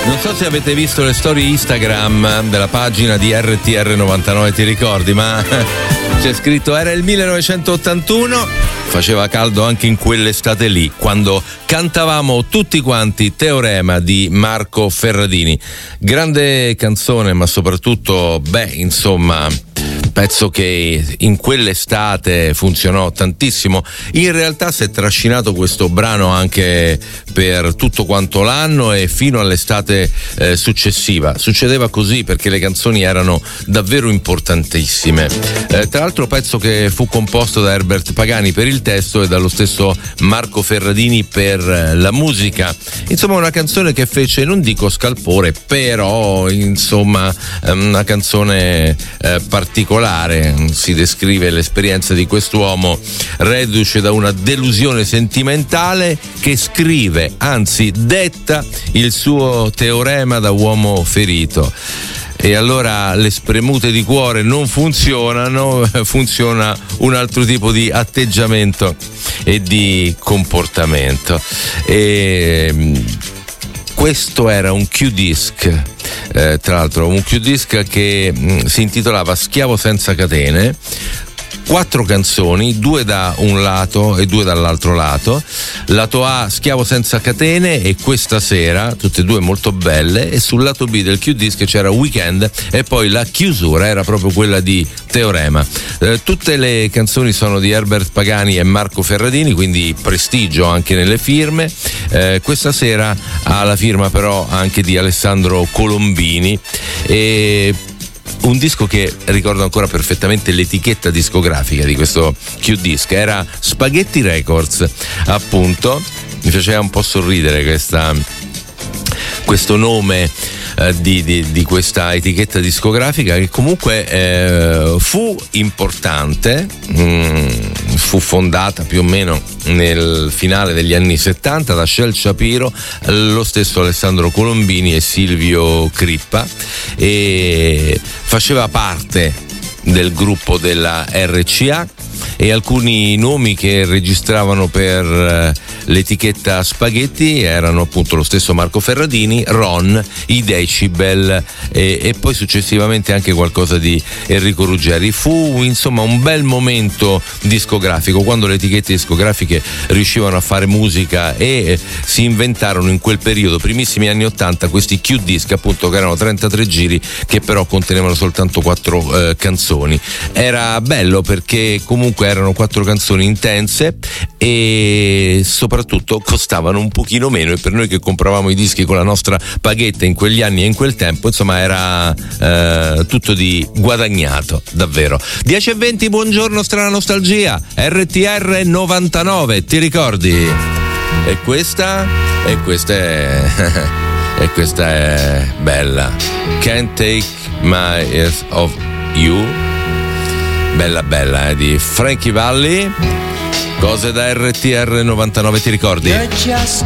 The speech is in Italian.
Non so se avete visto le storie Instagram della pagina di RTR99, ti ricordi? Ma c'è scritto era il 1981, faceva caldo anche in quell'estate lì, quando cantavamo tutti quanti Teorema di Marco Ferradini. Grande canzone, ma soprattutto, pezzo che in quell'estate funzionò tantissimo. In realtà si è trascinato questo brano anche per tutto quanto l'anno e fino all'estate successiva. Succedeva così perché le canzoni erano davvero importantissime. Tra l'altro pezzo che fu composto da Herbert Pagani per il testo e dallo stesso Marco Ferradini per la musica. Insomma, una canzone che fece, non dico scalpore, però insomma una canzone particolare. Si descrive l'esperienza di quest'uomo reduce da una delusione sentimentale, che scrive, anzi detta, il suo teorema da uomo ferito. E allora le spremute di cuore non funzionano, funziona un altro tipo di atteggiamento e di comportamento. Questo era un Q-Disc, tra l'altro un Q-Disc che si intitolava Schiavo senza catene. 4 canzoni, 2 da un lato e 2 dall'altro lato. Lato A, Schiavo senza catene e Questa sera, tutte e 2 molto belle, e sul lato B del Q-Disc c'era Weekend e poi la chiusura era proprio quella di Teorema. Tutte le canzoni sono di Herbert Pagani e Marco Ferradini, quindi prestigio anche nelle firme. Questa sera ha la firma però anche di Alessandro Colombini, e un disco che ricordo ancora perfettamente l'etichetta discografica di questo Q-Disc, era Spaghetti Records, appunto. Mi faceva un po' sorridere questo nome di questa etichetta discografica, che comunque fu importante, fu fondata più o meno nel finale degli anni 70 da Shel Shapiro, lo stesso Alessandro Colombini e Silvio Crippa, e faceva parte del gruppo della RCA, e alcuni nomi che registravano per l'etichetta Spaghetti erano appunto lo stesso Marco Ferradini, Ron, i Decibel e poi successivamente anche qualcosa di Enrico Ruggeri. Fu insomma un bel momento discografico, quando le etichette discografiche riuscivano a fare musica, e si inventarono in quel periodo, primissimi anni 80, questi Q-Disc, appunto, che erano 33 giri che però contenevano soltanto 4 canzoni. Era bello perché comunque erano 4 canzoni intense e soprattutto costavano un pochino meno, e per noi che compravamo i dischi con la nostra paghetta in quegli anni e in quel tempo, insomma, era tutto di guadagnato, davvero. 10:20, buongiorno, strana nostalgia, RTR 99, ti ricordi? E questa è bella. Can't Take My Eyes Off You, bella, di Frankie Valli. Cose da RTR 99, ti ricordi? You're just